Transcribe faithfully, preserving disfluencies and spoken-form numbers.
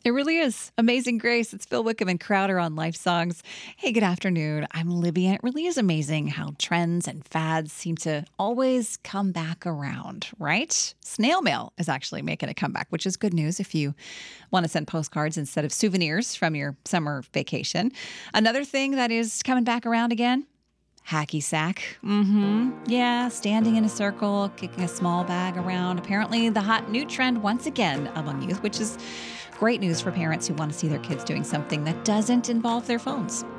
It really is. Amazing Grace. It's Phil Wickham and Crowder on Life Songs. Hey, good afternoon. I'm Libby, and it really is amazing how trends and fads seem to always come back around, right? Snail mail is actually making a comeback, which is good news if you want to send postcards instead of souvenirs from your summer vacation. Another thing that is coming back around again, hacky sack. Mm-hmm. Yeah, standing in a circle, kicking a small bag around. Apparently the hot new trend once again among youth, which is great news for parents who want to see their kids doing something that doesn't involve their phones.